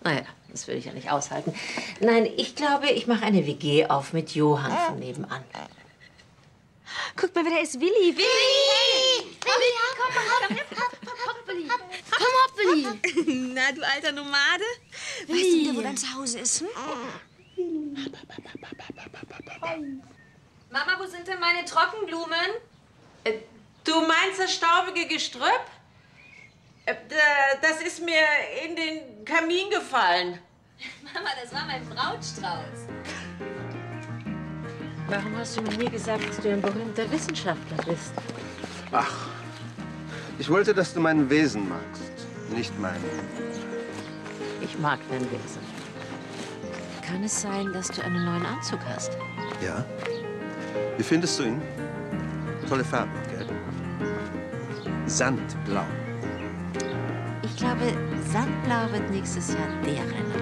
Naja, das will ich ja nicht aushalten. Nein, ich glaube, ich mache eine WG auf mit Johann von nebenan. Guck mal, wer da ist. Willi. Willi! Willi, komm, Hoppeli. Na, du alter Nomade. Weißt du wieder, wo dein Zuhause ist? Hm? Mama, wo sind denn meine Trockenblumen? Du meinst das staubige Gestrüpp? Das ist mir in den Kamin gefallen. Mama, das war mein Brautstrauß. Warum hast du mir nie gesagt, dass du ein berühmter Wissenschaftler bist? Ach, ich wollte, dass du mein Wesen magst, nicht meinen. Ich mag dein Wesen. Kann es sein, dass du einen neuen Anzug hast? Ja? Wie findest du ihn? Tolle Farbe, gell? Sandblau. Ich glaube, Sandblau wird nächstes Jahr der Renner.